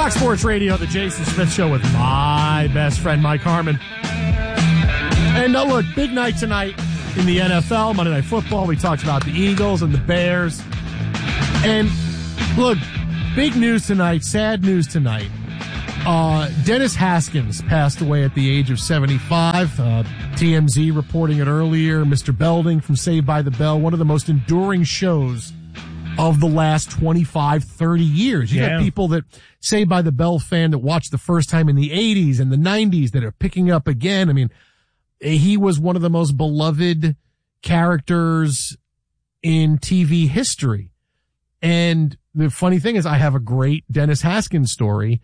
Fox Sports Radio, the Jason Smith Show with my best friend, Mike Harmon. And look, big night tonight in the NFL, Monday Night Football. We talked about the Eagles and the Bears. And look, big news tonight, sad news tonight. Dennis Haskins passed away at the age of 75. TMZ reporting it earlier. Mr. Belding from Saved by the Bell, one of the most enduring shows of the last 25, 30 years. You got people that Saved by the Bell fan that watched the first time in the 80s and the 90s that are picking up again. I mean, he was one of the most beloved characters in TV history. And the funny thing is I have a great Dennis Haskins story.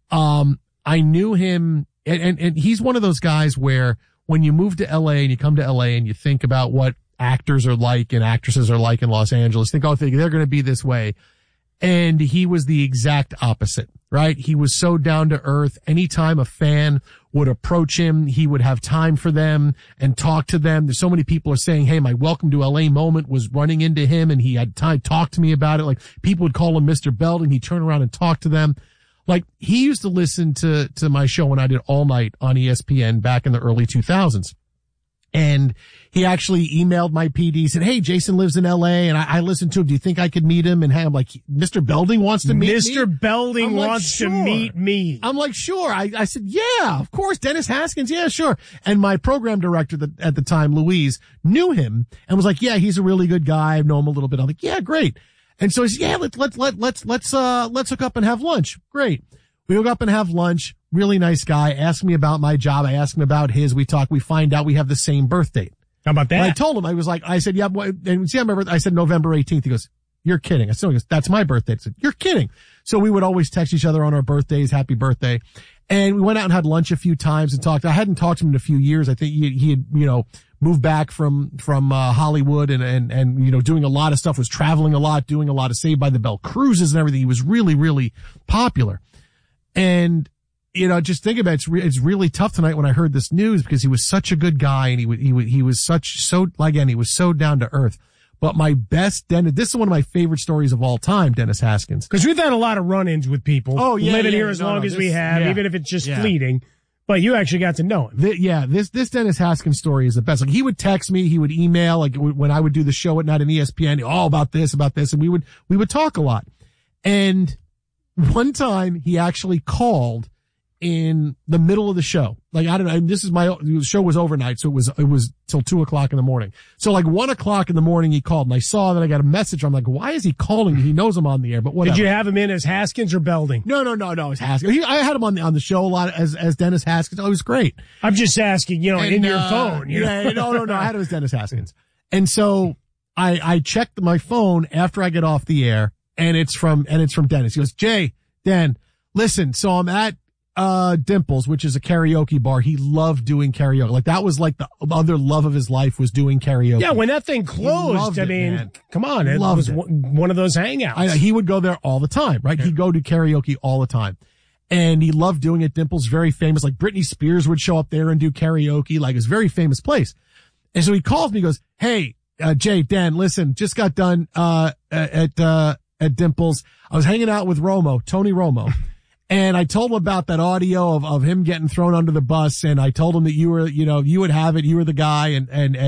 I knew him and he's one of those guys where when you move to LA and you come to LA and you think about what actors are like and actresses are like in Los Angeles, think, oh, they're going to be this way. And he was the exact opposite, right? He was so down to earth. Anytime a fan would approach him, he would have time for them and talk to them. There's so many people are saying, hey, my welcome to LA moment was running into him and he had time to talk to me about it. Like people would call him Mr. Belding. He'd turn around and talk to them. Like he used to listen to my show when I did All Night on ESPN back in the early 2000s. And he actually emailed my PD, said, hey, Jason lives in LA and I listened to him. Do you think I could meet him? And I'm like, Mr. Belding wants to meet me? Mr. Belding wants to meet me. I'm like, sure. I said, yeah, of course. Dennis Haskins. Yeah, sure. And my program director at the time, Louise, knew him and was like, yeah, he's a really good guy. I know him a little bit. I'm like, yeah, great. And so he said, yeah, let's hook up and have lunch. Great. We hook up and have lunch. Really nice guy. Asked me about my job. I asked him about his. We talk. We find out we have the same birth date. How about that? And I told him, I said, yeah, and see, I said November 18th. He goes, you're kidding. I said, he goes, that's my birthday. I said, you're kidding. So we would always text each other on our birthdays, happy birthday. And we went out and had lunch a few times and talked. I hadn't talked to him in a few years. I think he had, moved back from Hollywood and doing a lot of stuff, was traveling a lot, doing a lot of Saved by the Bell cruises and everything. He was really, really popular. And, just think about it. It's really tough tonight when I heard this news because he was such a good guy and he was so down to earth. But my best Dennis, this is one of my favorite stories of all time, Dennis Haskins. Because we've had a lot of run-ins with people. Oh, yeah. Living here as long as we have, even if it's just fleeting. But you actually got to know him. This Dennis Haskins story is the best. Like he would text me, he would email, like when I would do the show at night on ESPN, about this, and we would talk a lot. And one time he actually called in the middle of the show. Like, I don't know, the show was overnight, so it was till 2:00 in the morning. So like 1:00 in the morning he called and I saw that I got a message. I'm like, why is he calling me? He knows I'm on the air, but whatever. Did you have him in as Haskins or Belding? No, it's Haskins. I had him on the show a lot as Dennis Haskins. Oh, he was great. I'm just asking, in your phone. Yeah, no, I had him as Dennis Haskins. And so I checked my phone after I get off the air and it's from Dennis. He goes, Dan, listen, so I'm at Dimples, which is a karaoke bar. He loved doing karaoke. Like that was like the other love of his life was doing karaoke. Yeah, when that thing closed, come on, it was one of those hangouts. He would go there all the time, right? Yeah. He'd go to karaoke all the time. And he loved doing it. Dimples, very famous. Like Britney Spears would show up there and do karaoke. Like it's a very famous place. And so he calls me, he goes, hey, Dan, listen, just got done, at Dimples. I was hanging out with Tony Romo. And I told him about that audio of him getting thrown under the bus. And I told him that you were, you would have it. You were the guy. And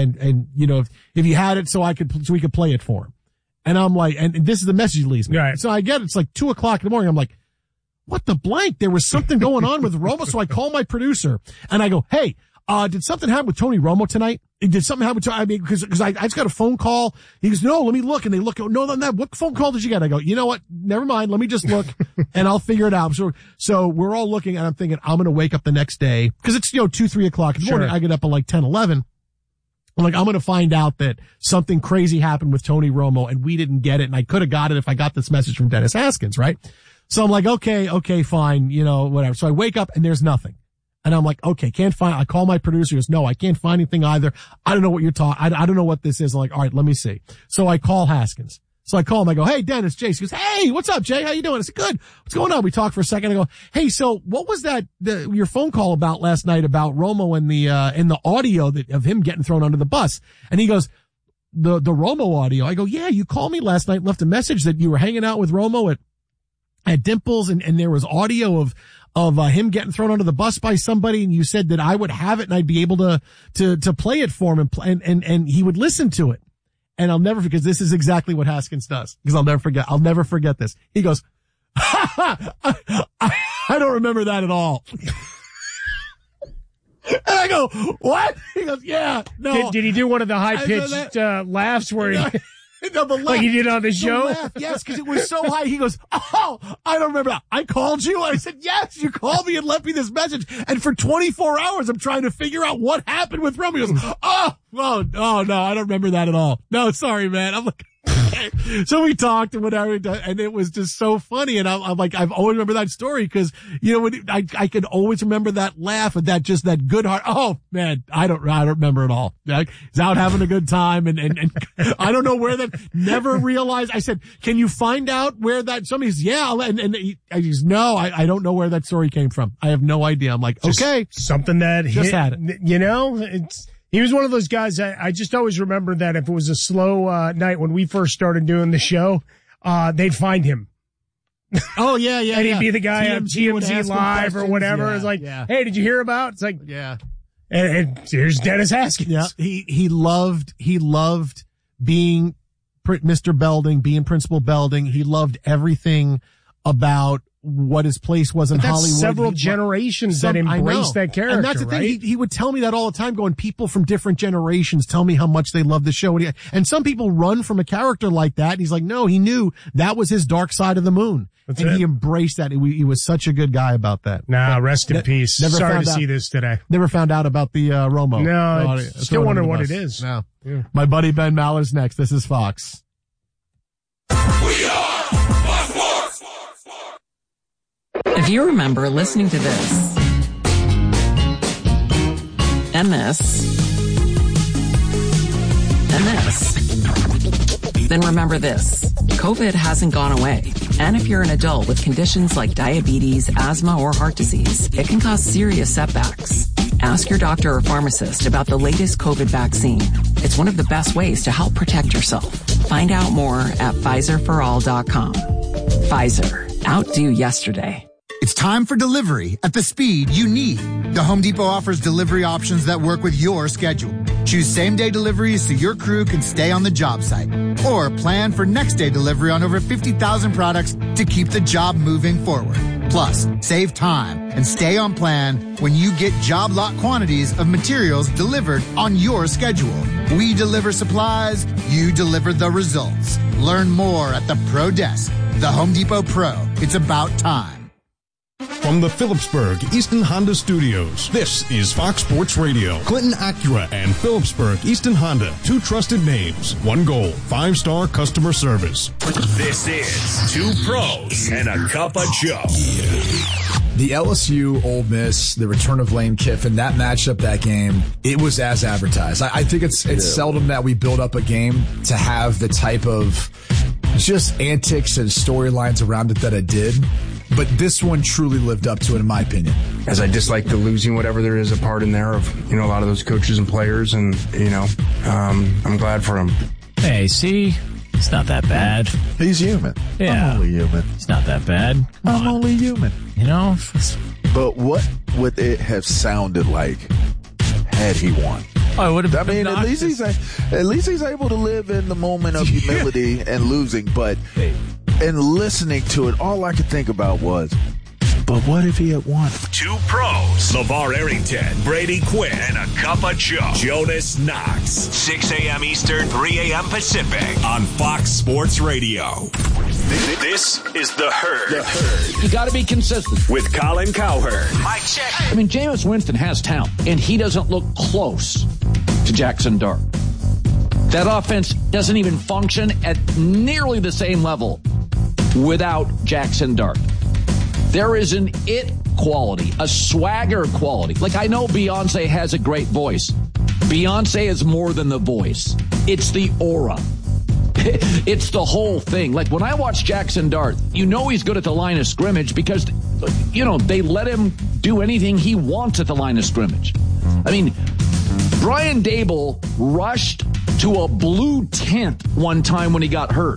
if you had it so we could play it for him. And I'm like, and this is the message he leaves me. Right. So I get it's like 2:00 in the morning. I'm like, what the blank? There was something going on with Romo. So I call my producer and I go, hey, did something happen with Tony Romo tonight? Did something happen because I just got a phone call. He goes, no, let me look. And they look, no, what phone call did you get? I go, you know what? Never mind. Let me just look and I'll figure it out. So we're all looking and I'm thinking I'm going to wake up the next day because it's, 2-3 o'clock in the morning. I get up at like 10, 11. I'm like, I'm going to find out that something crazy happened with Tony Romo and we didn't get it. And I could have got it if I got this message from Dennis Haskins, right? So I'm like, okay, fine, whatever. So I wake up and there's nothing. And I'm like, okay, I call my producer. He goes, no, I can't find anything either. I don't know what you're talking. I don't know what this is. I'm like, all right, let me see. So I call Haskins. So I call him. I go, hey, Dennis, Jay. He goes, hey, what's up, Jay? How you doing? I said, good. What's going on? We talk for a second. I go, hey, so what was your phone call about last night about Romo and the audio of him getting thrown under the bus? And he goes, the Romo audio. I go, yeah, you called me last night, left a message that you were hanging out with Romo at Dimples, and there was audio of him getting thrown under the bus by somebody, and you said that I would have it and I'd be able to play it for him, and he would listen to it. And I'll never forget, this is exactly what Haskins does, because I'll never forget this. He goes, I don't remember that at all. And I go, what? He goes, yeah, no. Did he do one of the high-pitched laughs where he... No, like he did on the show? Laugh, yes, because it was so high. He goes, oh, I don't remember. I called you. I said, yes, you called me and left me this message. And for 24 hours, I'm trying to figure out what happened with Romo. He goes, oh, no, I don't remember that at all. No, sorry, man. I'm like, okay. So we talked and whatever, and it was just so funny. And I'm like, I've always remember that story because, I can always remember that laugh and that good heart. Oh man, I don't remember it all. He's out having a good time and I don't know where that, never realized. I said, can you find out where that, somebody's, yeah. And he's, no, I don't know where that story came from. I have no idea. I'm like, just okay. Something that just had it. He was one of those guys. I just always remember that if it was a slow night when we first started doing the show, they'd find him. Oh yeah, yeah. And he'd be the guy on TMZ Live or whatever. It's like, hey, did you hear about? It's like, yeah. And here's Dennis Haskins. Yeah, he loved being Mr. Belding, being Principal Belding. He loved everything about what his place was in Hollywood. Several generations that embraced that character, and that's the thing. Right? He would tell me that all the time, going, people from different generations tell me how much they love the show. And some people run from a character like that. And he's like, no, he knew that was his dark side of the moon. He embraced that. He was such a good guy about that. Nah, rest in peace. Sorry to see this today. Never found out about the Romo. No, still wonder what it is. No. Yeah. My buddy Ben Maller's next. This is Fox. We are Fox Sports. If you remember listening to this and this and this, then remember this. COVID hasn't gone away. And if you're an adult with conditions like diabetes, asthma, or heart disease, it can cause serious setbacks. Ask your doctor or pharmacist about the latest COVID vaccine. It's one of the best ways to help protect yourself. Find out more at PfizerForAll.com. Pfizer. Outdo yesterday. It's time for delivery at the speed you need. The Home Depot offers delivery options that work with your schedule. Choose same-day deliveries so your crew can stay on the job site. Or plan for next-day delivery on over 50,000 products to keep the job moving forward. Plus, save time and stay on plan when you get job lot quantities of materials delivered on your schedule. We deliver supplies, you deliver the results. Learn more at the Pro Desk. The Home Depot Pro. It's about time. From the Phillipsburg Easton Honda Studios, this is Fox Sports Radio. Clinton Acura and Phillipsburg Easton Honda, two trusted names, one goal, 5-star customer service. This is Two Pros and a Cup of Joe. The LSU Ole Miss, the return of Lane Kiffin, that matchup, that game, it was as advertised. I think it's seldom that we build up a game to have the type of just antics and storylines around it that it did. But this one truly lived up to it, in my opinion. As I dislike the losing whatever there is a part in there of, a lot of those coaches and players, and, I'm glad for them. Hey, see? It's not that bad. He's human. Yeah. I'm only human. It's not that bad. I'm only human. But what would it have sounded like had he won? Oh, it would have been at least he's able to live in the moment of humility and losing, but and listening to it, all I could think about was, but what if he had won? Two Pros. LeVar Arrington, Brady Quinn, and a Cup of Joe. Jonas Knox. 6 a.m. Eastern, 3 a.m. Pacific on Fox Sports Radio. This is The Herd. The Herd. You got to be consistent. With Colin Cowherd. Mike check. Jameis Winston has talent, and he doesn't look close to Jackson Dart. That offense doesn't even function at nearly the same level without Jackson Dart. There is an it quality, a swagger quality. Like, I know Beyonce has a great voice. Beyonce is more than the voice. It's the aura. It's the whole thing. Like, when I watch Jackson Dart, he's good at the line of scrimmage because, they let him do anything he wants at the line of scrimmage. Brian Dable rushed to a blue tent one time when he got hurt.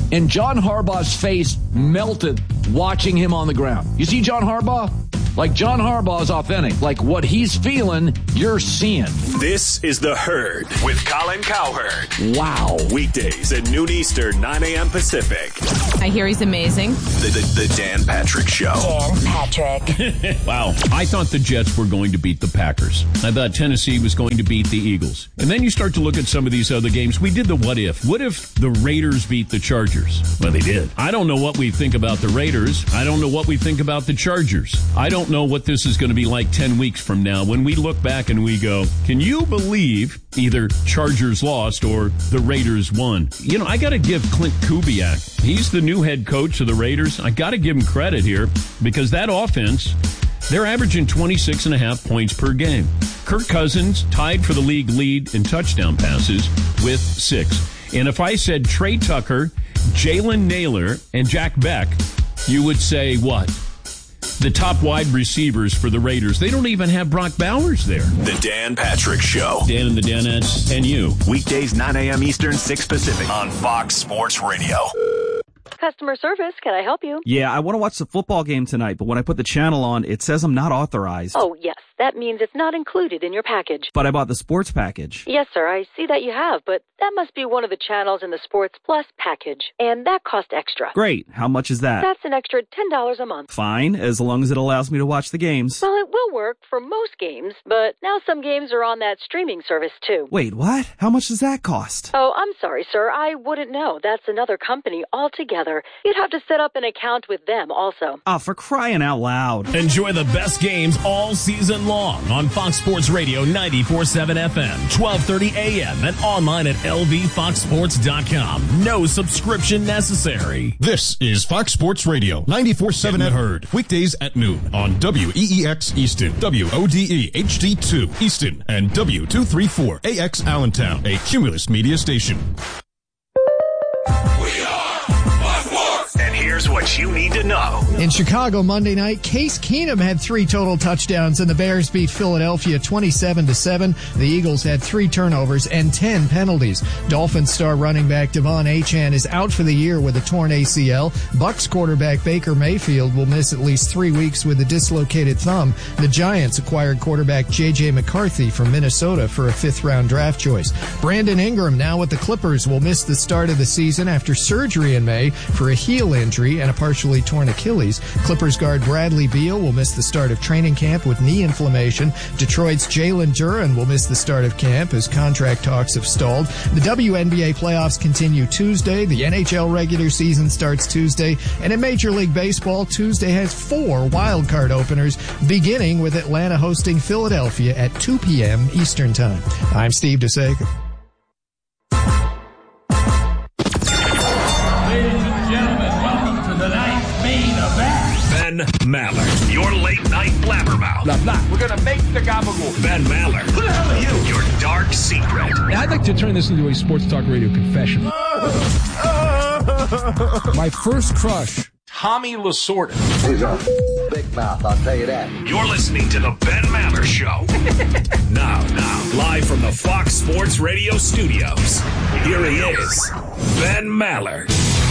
And John Harbaugh's face melted watching him on the ground. You see John Harbaugh? Like John Harbaugh is authentic. Like what he's feeling, you're seeing. This is The Herd with Colin Cowherd. Wow. Weekdays at noon Eastern, 9 a.m. Pacific. I hear he's amazing. The Dan Patrick Show. Dan Patrick. Wow. I thought the Jets were going to beat the Packers. I thought Tennessee was going to beat the Eagles. And then you start to look at some of these other games. We did the what if. What if the Raiders beat the Chargers? Well, they did. I don't know what we think about the Raiders. I don't know what we think about the Chargers. I don't know what this is going to be like 10 weeks from now when we look back and we go, can you believe either Chargers lost or the Raiders won? You know, I got to give Clint Kubiak, he's the new head coach of the Raiders. I got to give him credit here because that offense, they're averaging 26.5 points per game. Kirk Cousins tied for the league lead in touchdown passes with 6. And if I said Trey Tucker, Jalen Naylor, and Jack Beck, you would say what? The top wide receivers for the Raiders. They don't even have Brock Bowers there. The Dan Patrick Show. Dan and the Danettes and you. Weekdays, 9 a.m. Eastern, 6 Pacific on Fox Sports Radio. Customer service, can I help you? Yeah, I want to watch the football game tonight, but when I put the channel on, it says I'm not authorized. Oh, yes. That means it's not included in your package. But I bought the sports package. Yes, sir. I see that you have, but that must be one of the channels in the Sports Plus package, and that costs extra. Great. How much is that? That's an extra $10 a month. Fine, as long as it allows me to watch the games. Well, it will work for most games, but now some games are on that streaming service, too. Wait, what? How much does that cost? Oh, I'm sorry, sir. I wouldn't know. That's another company altogether. You'd have to set up an account with them also. Oh, for crying out loud. Enjoy the best games all season long on Fox Sports Radio 94.7 FM, 12:30 a.m. and online at lvfoxsports.com. No subscription necessary. This is Fox Sports Radio 94.7 at Herd. Weekdays at noon on WEEX Easton, WODE HD2 Easton, and W234 AX Allentown, a Cumulus media station. And here's what you need to know. In Chicago Monday night, Case Keenum had 3 total touchdowns, and the Bears beat Philadelphia 27-7. The Eagles had 3 turnovers and 10 penalties. Dolphins star running back Devon Achane is out for the year with a torn ACL. Bucs quarterback Baker Mayfield will miss at least 3 weeks with a dislocated thumb. The Giants acquired quarterback J.J. McCarthy from Minnesota for a 5th-round draft choice. Brandon Ingram, now with the Clippers, will miss the start of the season after surgery in May for a heel injury and a partially torn Achilles. Clippers guard Bradley Beal will miss the start of training camp with knee inflammation. Detroit's Jalen Duren will miss the start of camp as contract talks have stalled. The WNBA playoffs continue Tuesday. The NHL regular season starts Tuesday. And in Major League Baseball, Tuesday has 4 wildcard openers, beginning with Atlanta hosting Philadelphia at 2 p.m. Eastern Time. I'm Steve DeSager. Ben Maller, your late night blabbermouth. Blah, blah. We're going to make the gabagool. Ben Maller. Who the hell are you? Your dark secret. I'd like to turn this into a sports talk radio confession. My first crush, Tommy Lasorda. He's a big mouth, I'll tell you that. You're listening to the Ben Maller Show. Now, live from the Fox Sports Radio studios, here he is, Ben Maller.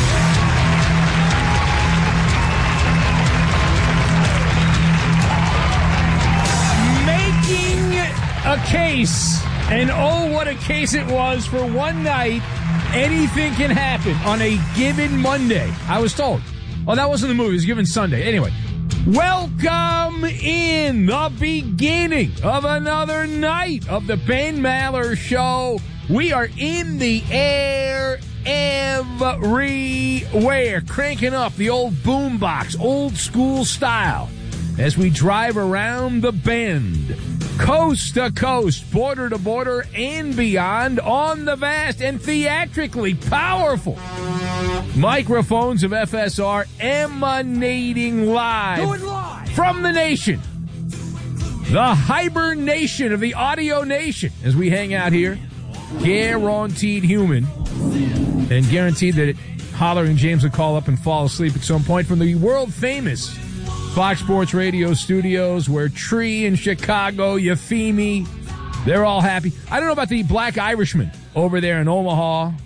A case, and oh, what a case it was for one night. Anything can happen on a given Monday, I was told. Oh, that wasn't the movie, it was given Sunday. Anyway, welcome in the beginning of another night of the Ben Maller Show. We are in the air everywhere, cranking up the old boombox, old school style, as we drive around the bend. Coast to coast, border to border, and beyond on the vast and theatrically powerful microphones of FSR emanating live from the nation. The hibernation of the audio nation as we hang out here. Guaranteed human. And guaranteed that Hollering James will call up and fall asleep at some point from the world famous Fox Sports Radio studios, where Tree in Chicago, Yafimi, they're all happy. I don't know about the Black Irishman over there in Omaha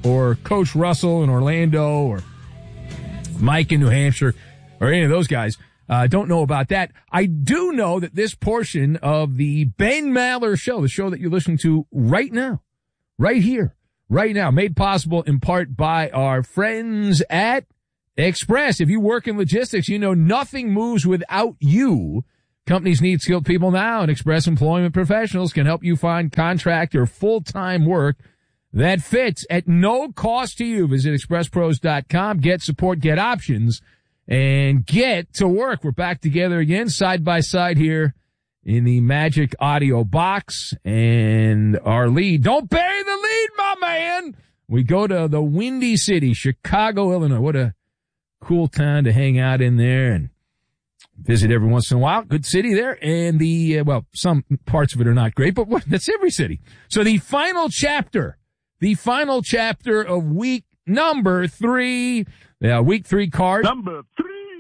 or Coach Russell in Orlando or Mike in New Hampshire or any of those guys. Don't know about that. I do know that this portion of the Ben Maller Show, the show that you're listening to right now, right here, right now, made possible in part by our friends at Express. If you work in logistics, you know nothing moves without you. Companies need skilled people now, and Express Employment Professionals can help you find contract or full-time work that fits at no cost to you. Visit expresspros.com, get support, get options, and get to work. We're back together again, side by side here in the Magic Audio box. And our lead, don't bury the lead, my man. We go to the Windy City, Chicago, Illinois. What a cool town to hang out in there and visit every once in a while. Good city there. And some parts of it are not great, but that's every city. So the final chapter of week number 3, week 3 card. Number 3.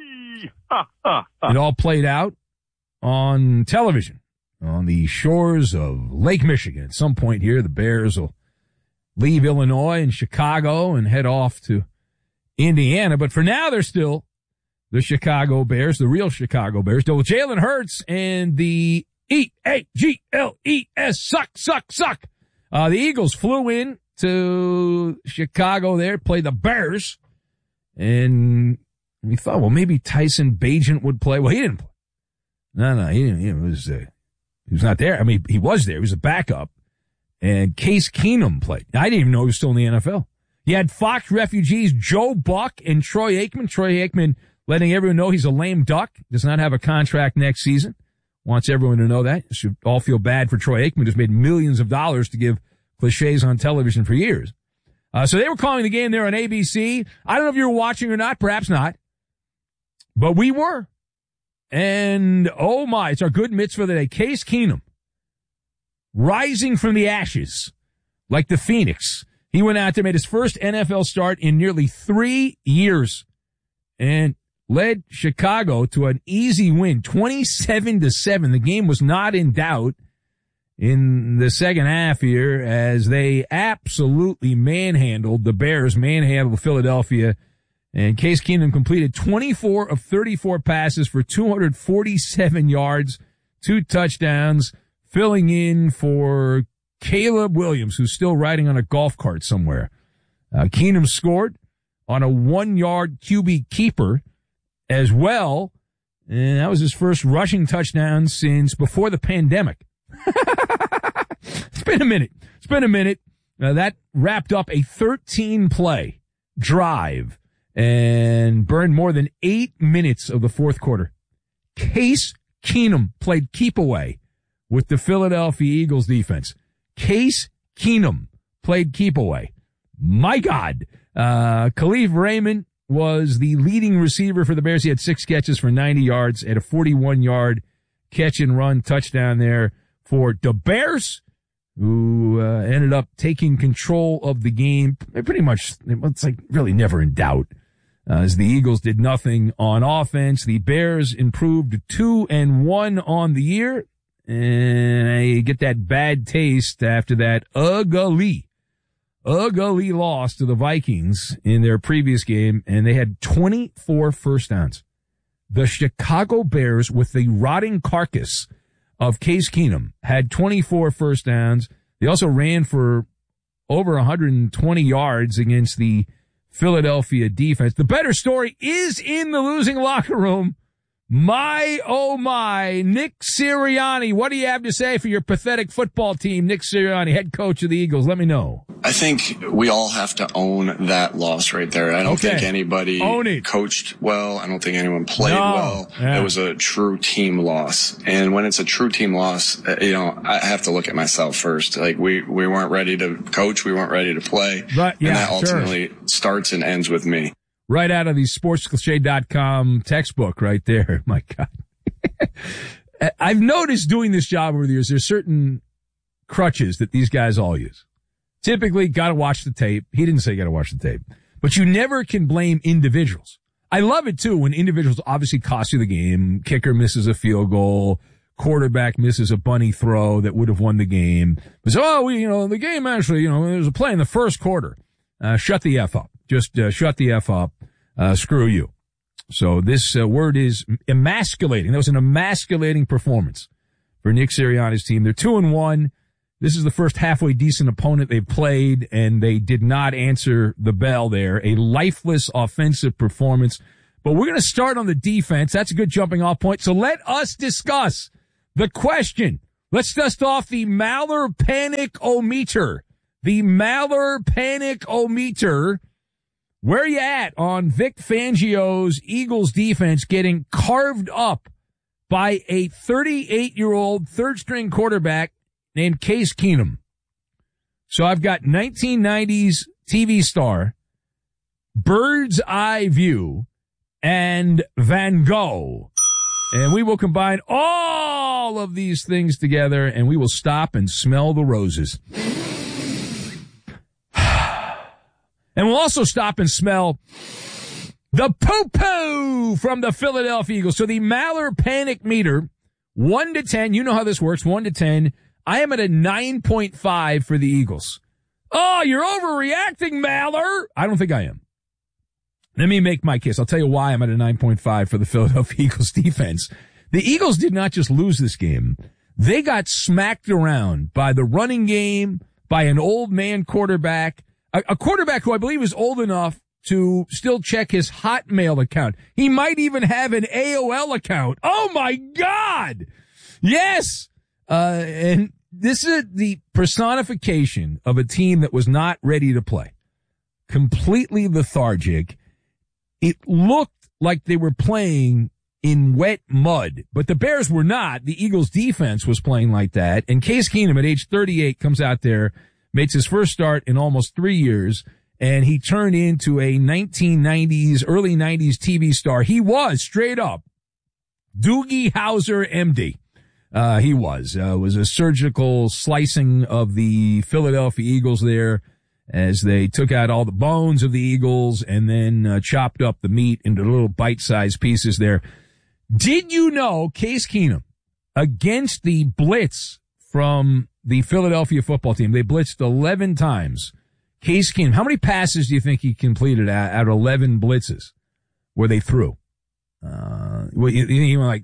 It all played out on television on the shores of Lake Michigan. At some point here, the Bears will leave Illinois and Chicago and head off to Indiana. But for now, they're still the Chicago Bears, the real Chicago Bears. Though Jalen Hurts and the EAGLES suck. The Eagles flew in to Chicago there, play the Bears. And we thought, well, maybe Tyson Bagent would play. Well, he didn't play. No, he didn't. He was not there. I mean, he was there. He was a backup. And Case Keenum played. I didn't even know he was still in the NFL. You had Fox refugees Joe Buck and Troy Aikman. Troy Aikman letting everyone know he's a lame duck, does not have a contract next season. Wants everyone to know that. You should all feel bad for Troy Aikman, who's made millions of dollars to give cliches on television for years. So they were calling the game there on ABC. I don't know if you were watching or not, perhaps not. But we were. And, oh my, it's our good mitzvah of the day. Case Keenum, rising from the ashes like the Phoenix. He went out there, made his first NFL start in nearly 3 years, and led Chicago to an easy win, 27-7. The game was not in doubt in the second half here as they absolutely manhandled the Bears, manhandled Philadelphia. And Case Keenum completed 24 of 34 passes for 247 yards, 2 touchdowns, filling in for Caleb Williams, who's still riding on a golf cart somewhere. Keenum scored on a 1-yard QB keeper as well, and that was his first rushing touchdown since before the pandemic. It's been a minute. That wrapped up a 13-play drive and burned more than 8 minutes of the fourth quarter. Case Keenum played keep away with the Philadelphia Eagles defense. Case Keenum played keep away. My God. Khalif Raymond was the leading receiver for the Bears. He had 6 catches for 90 yards at a 41-yard catch and run touchdown there for the Bears, who ended up taking control of the game. Pretty much, it's like really never in doubt. As the Eagles did nothing on offense, the Bears improved to 2-1 on the year. And I get that bad taste after that ugly loss to the Vikings in their previous game, and they had 24 first downs. The Chicago Bears, with the rotting carcass of Case Keenum, had 24 first downs. They also ran for over 120 yards against the Philadelphia defense. The better story is in the losing locker room. My, oh my, Nick Sirianni. What do you have to say for your pathetic football team, Nick Sirianni, head coach of the Eagles? Let me know. I think we all have to own that loss right there. I don't think anybody coached well. I don't think anyone played well. Yeah. It was a true team loss. And when it's a true team loss, I have to look at myself first. Like we weren't ready to coach. We weren't ready to play. But, and that ultimately starts and ends with me. Right out of the sportscliche.com textbook right there. My God. I've noticed doing this job over the years, there's certain crutches that these guys all use. Typically, got to watch the tape. He didn't say got to watch the tape. But you never can blame individuals. I love it, too, when individuals obviously cost you the game. Kicker misses a field goal. Quarterback misses a bunny throw that would have won the game. But the game actually, there was a play in the first quarter. shut the F up. Just shut the F up. Screw you. So this word is emasculating. That was an emasculating performance for Nick Sirianni's team. They're 2-1. This is the first halfway decent opponent they've played, and they did not answer the bell there. A lifeless offensive performance. But we're going to start on the defense. That's a good jumping off point. So let us discuss the question. Let's dust off the Maller Panic-O-Meter. The Maller Panic-O-Meter. Where are you at on Vic Fangio's Eagles defense getting carved up by a 38-year-old third-string quarterback named Case Keenum? So I've got 1990s TV star, Bird's Eye View, and Van Gogh. And we will combine all of these things together, and we will stop and smell the roses. And we'll also stop and smell the poo-poo from the Philadelphia Eagles. So the Maller Panic Meter, 1 to 10. You know how this works, 1 to 10. I am at a 9.5 for the Eagles. Oh, you're overreacting, Maller. I don't think I am. Let me make my case. I'll tell you why I'm at a 9.5 for the Philadelphia Eagles defense. The Eagles did not just lose this game. They got smacked around by the running game, by an old man quarterback, a quarterback who I believe is old enough to still check his Hotmail account. He might even have an AOL account. Oh my God! Yes! And this is the personification of a team that was not ready to play. Completely lethargic. It looked like they were playing in wet mud, but the Bears were not. The Eagles defense was playing like that. And Case Keenum at age 38 comes out there, makes his first start in almost 3 years, and he turned into a 1990s, early 90s TV star. He was straight up Doogie Howser, MD. He was a surgical slicing of the Philadelphia Eagles there as they took out all the bones of the Eagles and then chopped up the meat into little bite-sized pieces there. Did you know Case Keenum, against the blitz from the Philadelphia football team, they blitzed 11 times. Case Keenum, how many passes do you think he completed out of 11 blitzes where they threw? You think he went like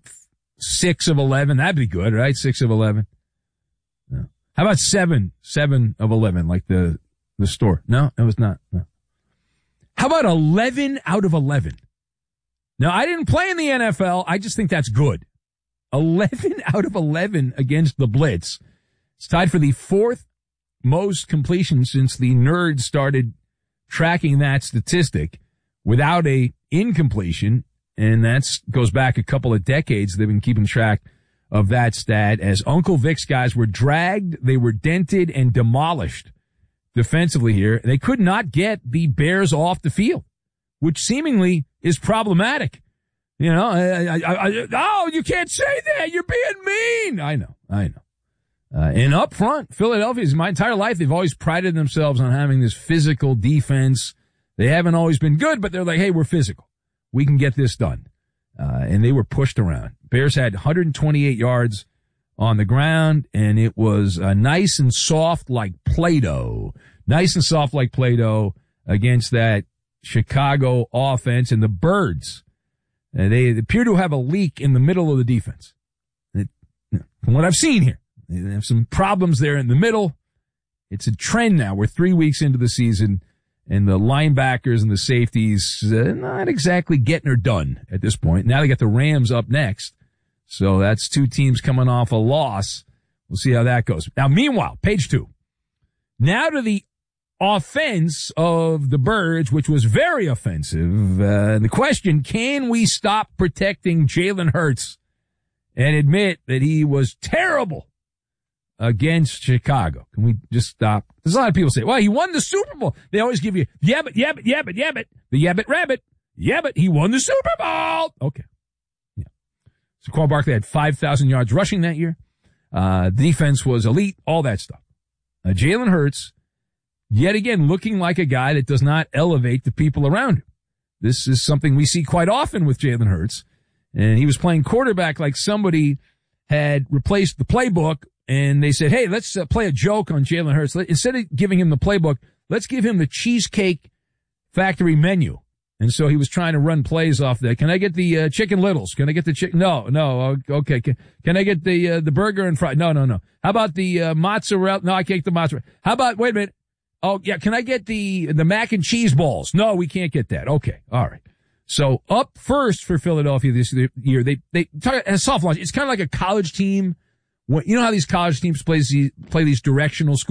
6 of 11? That'd be good, right? 6 of 11. No. How about 7 of 11, like the store? No, it was not. No. How about 11 out of 11? Now, I didn't play in the NFL. I just think that's good. 11 out of 11 against the blitz. It's tied for the 4th most completion since the Nerds started tracking that statistic without a incompletion. And that goes back a couple of decades. They've been keeping track of that stat as Uncle Vic's guys were dragged. They were dented and demolished defensively here. They could not get the Bears off the field, which seemingly is problematic. You know, oh, you can't say that. You're being mean. I know. And up front, Philadelphia, my entire life, they've always prided themselves on having this physical defense. They haven't always been good, but they're like, hey, we're physical. We can get this done. And they were pushed around. Bears had 128 yards on the ground, and it was nice and soft like Play-Doh. Nice and soft like Play-Doh against that Chicago offense. And the Birds, they appear to have a leak in the middle of the defense. From what I've seen here, they have some problems there in the middle. It's a trend now. We're 3 weeks into the season, and the linebackers and the safeties not exactly getting her done at this point. Now they got the Rams up next. So that's 2 teams coming off a loss. We'll see how that goes. Now, meanwhile, page 2. Now to the offense of the Birds, which was very offensive. The question, can we stop protecting Jalen Hurts and admit that he was terrible against Chicago? Can we just stop? There's a lot of people say, well, he won the Super Bowl. They always give you, yeah, but, the yabbit rabbit. Yeah, but he won the Super Bowl. Okay. Yeah. So Saquon Barkley had 5,000 yards rushing that year. Defense was elite, all that stuff. Jalen Hurts, yet again, looking like a guy that does not elevate the people around him. This is something we see quite often with Jalen Hurts. And he was playing quarterback like somebody had replaced the playbook, and they said, hey, let's play a joke on Jalen Hurts. Instead of giving him the playbook, let's give him the Cheesecake Factory menu. And so he was trying to run plays off that. Can I get the Chicken Littles? Can I get the chicken? No. Okay. Can I get the burger and fry? No. How about the mozzarella? No, I can't get the mozzarella. How about, wait a minute. Oh, yeah. Can I get the mac and cheese balls? No, we can't get that. Okay. All right. So up first for Philadelphia this year, they talk a soft launch. It's kind of like a college team. You know how these college teams play these directional schools?